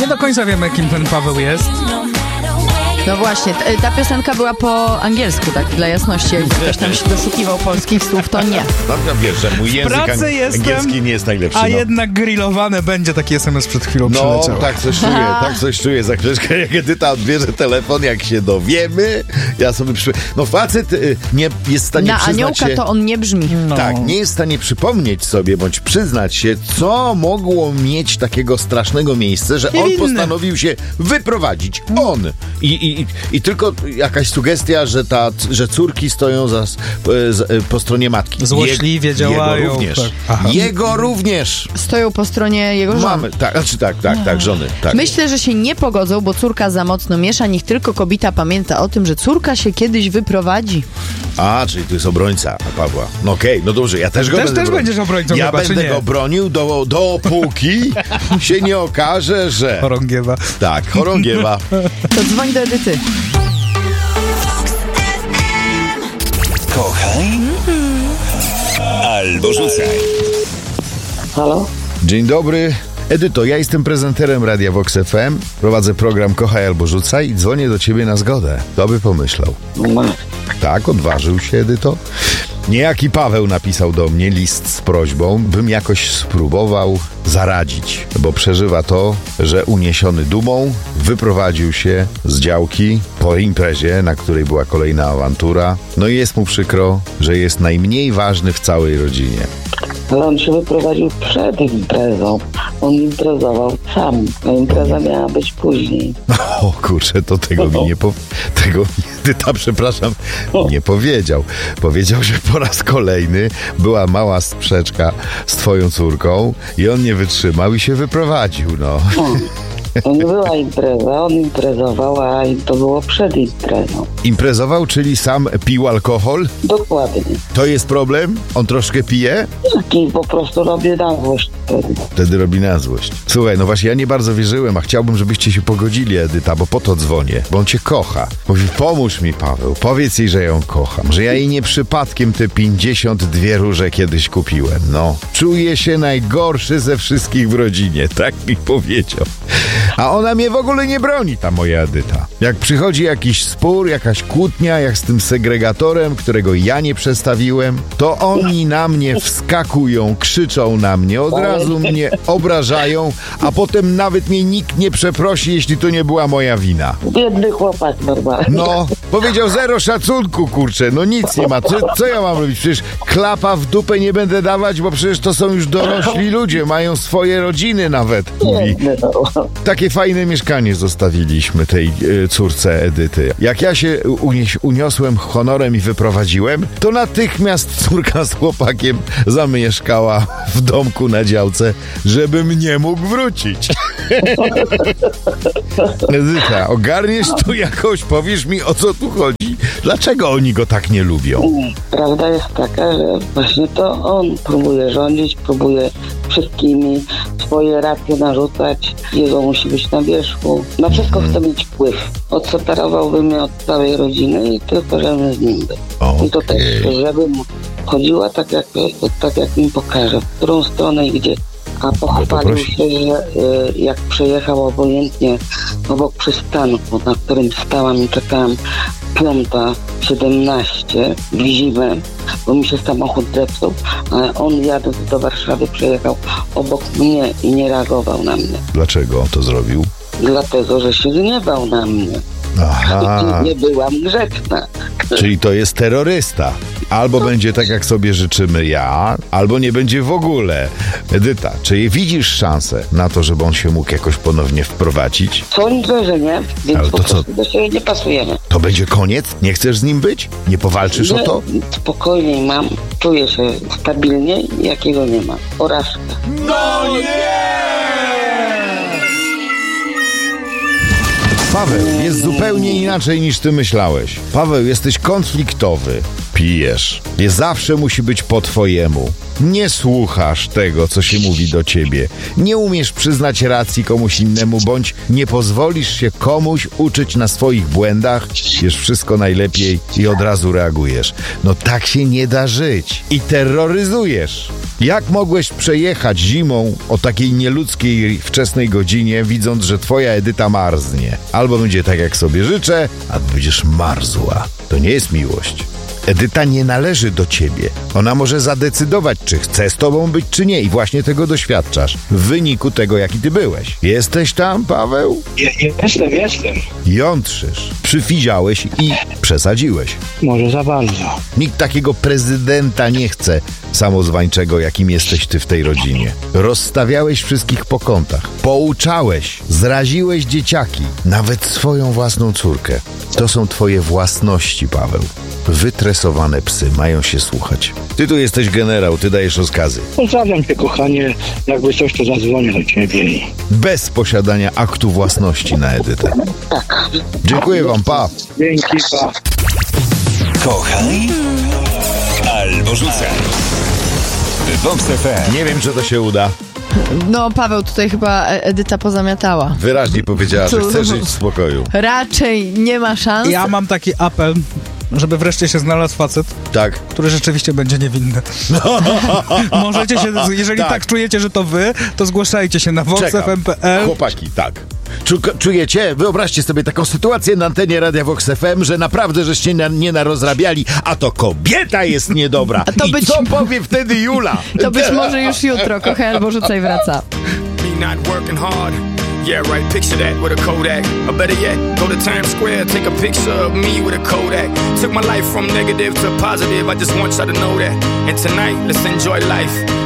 nie do końca wiemy, kim ten Paweł jest. No właśnie, ta piosenka była po angielsku, tak dla jasności. Jak ktoś tam się doszukiwał polskich słów, to nie. No wiesz, że mój język angielski nie jest najlepszy. A jednak grillowane będzie, taki SMS przed chwilą przyleciał. No, tak coś czuję. Za chwileczkę, jak Edyta odbierze telefon, jak się dowiemy, ja sobie no facet nie jest w stanie przyznać aniołka się... to on nie brzmi. No. Tak, nie jest w stanie przypomnieć sobie, bądź przyznać się, co mogło mieć takiego strasznego miejsca, że on postanowił się wyprowadzić. On! I tylko jakaś sugestia, że córki stoją po stronie matki. Złośliwie działają. Jego również. Tak. Jego również. Stoją po stronie jego żony. Mamy, tak, żony. Tak. Myślę, że się nie pogodzą, bo córka za mocno miesza. Niech tylko kobieta pamięta o tym, że córka się kiedyś wyprowadzi. A, czyli to jest obrońca Pawła. No okej, no dobrze, ja też go będę bronił. Będziesz obrońcą ja chyba, będę go bronił dopóki się nie okaże, że... Chorągiewa. Tak, chorągiewa. To dzwoń do Edyty. Kochaj albo rzucaj. Halo? Dzień dobry. Edyto, ja jestem prezenterem Radia Vox FM, prowadzę program Kochaj albo Rzucaj i dzwonię do ciebie na zgodę. Kto by pomyślał? Tak, odważył się, Edyto. Niejaki Paweł napisał do mnie list z prośbą, bym jakoś spróbował zaradzić, bo przeżywa to, że uniesiony dumą wyprowadził się z działki po imprezie, na której była kolejna awantura. No i jest mu przykro, że jest najmniej ważny w całej rodzinie. Ale on się wyprowadził przed imprezą. On imprezował sam, a impreza miała być później. O kurczę, to tego mi nie nie powiedział. Powiedział, że po raz kolejny była mała sprzeczka z twoją córką i on nie wytrzymał i się wyprowadził, no. To nie była impreza, on imprezował, a to było przed imprezą. Imprezował, czyli sam pił alkohol? Dokładnie. To jest problem? On troszkę pije? I po prostu robię na złość wtedy. Wtedy robi na złość. Słuchaj, no właśnie ja nie bardzo wierzyłem, a chciałbym, żebyście się pogodzili, Edyta, bo po to dzwonię, bo on cię kocha. Mówi, pomóż mi, Paweł, powiedz jej, że ją kocham, że ja jej nie przypadkiem te 52 róże kiedyś kupiłem, no. Czuję się najgorszy ze wszystkich w rodzinie, tak mi powiedział. A ona mnie w ogóle nie broni, ta moja Edyta. Jak przychodzi jakiś spór, jakaś kłótnia, jak z tym segregatorem, którego ja nie przestawiłem, to oni na mnie wskakują, krzyczą na mnie, od razu mnie obrażają, a potem nawet mnie nikt nie przeprosi, jeśli to nie była moja wina. Biedny chłopak normalnie. No, powiedział zero szacunku, kurczę, no nic nie ma. Co ja mam robić? Przecież klapa w dupę nie będę dawać, bo przecież to są już dorośli ludzie, mają swoje rodziny nawet, mówi. Takie fajne mieszkanie zostawiliśmy tej córce Edyty. Jak ja się uniosłem honorem i wyprowadziłem, to natychmiast córka z chłopakiem zamieszkała w domku na działce, żebym nie mógł wrócić. Edyta, ogarniesz tu jakoś, powiesz mi, o co tu chodzi? Dlaczego oni go tak nie lubią? Prawda jest taka, że właśnie to on próbuje rządzić, próbuje wszystkimi swoje racje narzucać. Jego musi być na wierzchu. Na wszystko chce mieć wpływ. Odseparowałby mnie od całej rodziny i tylko żebym z nim był. I to też, żebym chodziła tak jak mi pokaże, w którą stronę i gdzie. A pochwalił się, że jak przejechał obojętnie obok przystanku, na którym stałam i czekałam 5:17 w zimę, bo mi się samochód zepsuł, a on jadąc do Warszawy przejechał obok mnie i nie reagował na mnie. Dlaczego on to zrobił? Dlatego, że się gniewał na mnie. Aha. I nie byłam grzeczna. Czyli to jest terrorysta. Albo będzie tak, jak sobie życzymy albo nie będzie w ogóle. Edyta, czy widzisz szansę na to, żeby on się mógł jakoś ponownie wprowadzić? Sądzę, że nie, więc ale po prostu do siebie nie pasujemy. To będzie koniec? Nie chcesz z nim być? Nie powalczysz o to? Spokojniej mam, czuję się stabilnie, jakiego nie ma. Porażka. No nie! Paweł, jest zupełnie inaczej niż ty myślałeś. Paweł, jesteś konfliktowy. Pijesz. Nie zawsze musi być po twojemu. Nie słuchasz tego, co się mówi do ciebie. Nie umiesz przyznać racji komuś innemu, bądź nie pozwolisz się komuś uczyć na swoich błędach. Wiesz wszystko najlepiej i od razu reagujesz. No tak się nie da żyć. I terroryzujesz. Jak mogłeś przejechać zimą o takiej nieludzkiej wczesnej godzinie, widząc, że twoja Edyta marznie? Albo będzie tak, jak sobie życzę, albo będziesz marzła. To nie jest miłość. Edyta nie należy do ciebie. Ona może zadecydować, czy chce z tobą być, czy nie. I właśnie tego doświadczasz. W wyniku tego, jaki ty byłeś. Jesteś tam, Paweł? Jestem. Jątrzysz. Przyfiziałeś i przesadziłeś. Może za bardzo. Nikt takiego prezydenta nie chce, samozwańczego, jakim jesteś ty w tej rodzinie. Rozstawiałeś wszystkich po kątach. Pouczałeś. Zraziłeś dzieciaki. Nawet swoją własną córkę. To są twoje własności, Paweł. Wytresowane psy mają się słuchać. Ty tu jesteś generał, ty dajesz rozkazy. Pozdrawiam cię, kochanie. Jakby coś, to zadzwonię do ciebie. Bez posiadania aktu własności na Edytę. Tak. Dziękuję wam, pa. Dzięki, pa. Kochaj albo rzucaj. Vox FM. Nie wiem, czy to się uda. No, Paweł, tutaj chyba Edyta pozamiatała. Wyraźnie powiedziała, że chce żyć w spokoju. Raczej nie ma szans. Ja mam taki apel, żeby wreszcie się znalazł facet, Tak. który rzeczywiście będzie niewinny. Możecie się, jeżeli tak czujecie, że to wy, to zgłaszajcie się na voxfm.pl. Chłopaki, tak. Czujecie? Wyobraźcie sobie taką sytuację na antenie Radia Vox FM, że naprawdę żeście nie narozrabiali, a to kobieta jest niedobra. A to I co powie wtedy Jula? To być może już jutro. Kochaj albo rzucaj wraca. Me not working hard. Yeah, right, picture that with a Kodak. Or better yet, go to Times Square, take a picture of me with a Kodak. Took my life from negative to positive, I just want y'all to know that. And tonight, let's enjoy life.